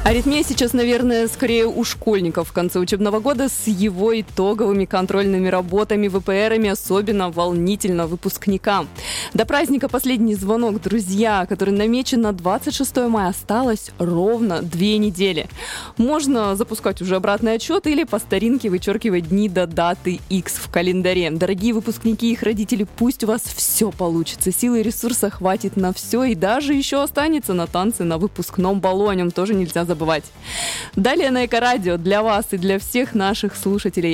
Аритмия сейчас, наверное, скорее у школьников в конце учебного года с его итоговыми контрольными работами, ВПРами, особенно волнительно выпускникам. До праздника последний звонок, друзья, который намечен на 26 мая, осталось ровно 2 недели. Можно запускать уже обратный отсчет или по старинке вычеркивать дни до даты X в календаре. Дорогие выпускники и их родители, пусть у вас все получится. Силы и ресурса хватит на все и даже еще останется на танцы на выпускном балу. О нем тоже нельзя забывать. Далее на Эко-радио для вас и для всех наших слушателей